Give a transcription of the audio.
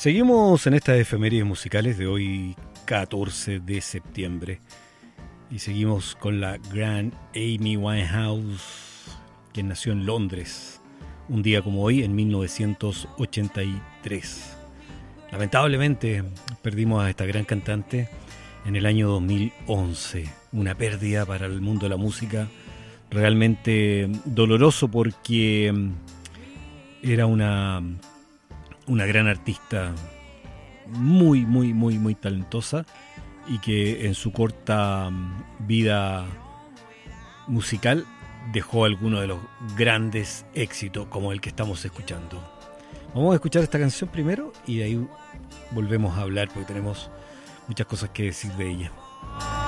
Seguimos en estas efemérides musicales de hoy, 14 de septiembre. Y seguimos con la gran Amy Winehouse, quien nació en Londres, un día como hoy, en 1983. Lamentablemente, perdimos a esta gran cantante en el año 2011. Una pérdida para el mundo de la música realmente doloroso, porque era una gran artista muy talentosa, y que en su corta vida musical dejó algunos de los grandes éxitos como el que estamos escuchando. Vamos a escuchar esta canción primero y de ahí volvemos a hablar, porque tenemos muchas cosas que decir de ella.